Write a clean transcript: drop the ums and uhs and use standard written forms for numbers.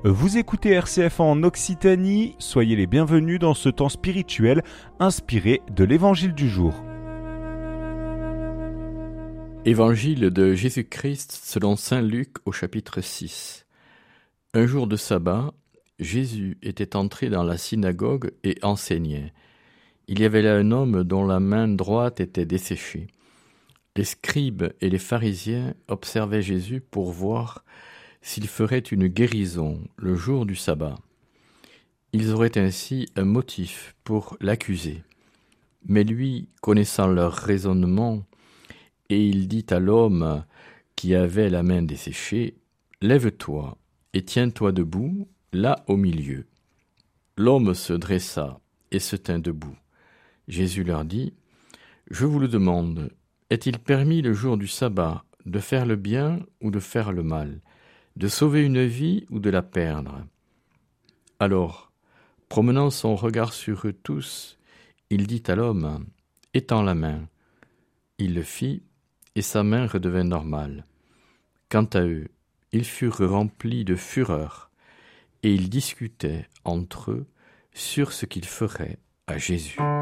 Vous écoutez RCF en Occitanie, soyez les bienvenus dans ce temps spirituel inspiré de l'Évangile du jour. Évangile de Jésus-Christ selon saint Luc au chapitre 6. Un jour de sabbat, Jésus était entré dans la synagogue et enseignait. Il y avait là un homme dont la main droite était desséchée. Les scribes et les pharisiens observaient Jésus pour voir s'il ferait une guérison le jour du sabbat. Ils auraient ainsi un motif pour l'accuser. Mais lui, connaissant leur raisonnement, et il dit à l'homme qui avait la main desséchée, « Lève-toi et tiens-toi debout, là au milieu. » L'homme se dressa et se tint debout. Jésus leur dit, « Je vous le demande, est-il permis le jour du sabbat de faire le bien ou de faire le mal, de sauver une vie ou de la perdre ?» Alors, promenant son regard sur eux tous, il dit à l'homme, « Étends la main. » Il le fit, et sa main redevint normale. Quant à eux, ils furent remplis de fureur, et ils discutaient entre eux sur ce qu'ils feraient à Jésus.